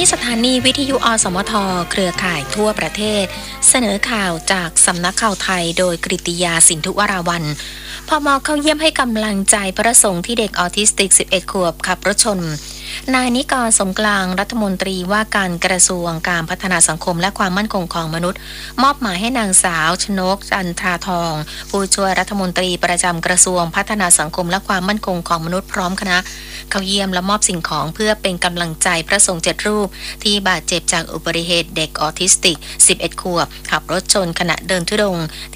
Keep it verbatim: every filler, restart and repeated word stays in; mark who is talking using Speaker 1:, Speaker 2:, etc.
Speaker 1: สถานีวิทยุอสมทเครือข่ายทั่วประเทศเสนอข่าวจากสำนักข่าวไทยโดยกฤติยาสินธุวราวัลย์พมเข้าเยี่ยมให้กำลังใจพระสงฆ์ที่เด็กออทิสติกสิบเอ็ดขวบขับรถชนนายนิกรสมกลางรัฐมนตรีว่าการกระทรวงการพัฒนาสังคมและความมั่นคงของมนุษย์มอบหมายให้นางสาวชนกจันทราทองผู้ช่วยรัฐมนตรีประจำกระทรวงพัฒนาสังคมและความมั่นคงของมนุษย์พร้อมคณะเข้าเยี่ยมและมอบสิ่งของเพื่อเป็นกำลังใจพระสงฆ์เจ็ดรูปที่บาดเจ็บจากอุบัติเหตุเด็กออทิสติกสิบเอ็ดขวบขับรถชนขณะเดินธุดงค์